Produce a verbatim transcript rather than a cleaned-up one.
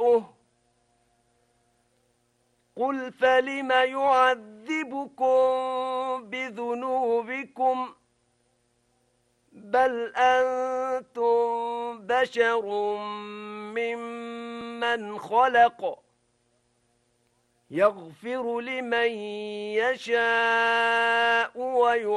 يشاؤه قل فلم يعذبكم بذنوبكم بل أنتم بشر ممن خلق يغفر لمن يشاء ويعذب